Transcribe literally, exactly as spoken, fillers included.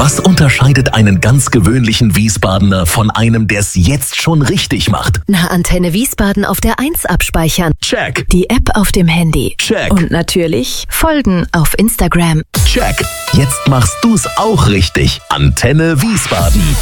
Was unterscheidet einen ganz gewöhnlichen Wiesbadener von einem, der es jetzt schon richtig macht? Na, Antenne Wiesbaden auf der eins abspeichern. Check. Die App auf dem Handy. Check. Und natürlich folgen auf Instagram. Check. Jetzt machst du's auch richtig. Antenne Wiesbaden.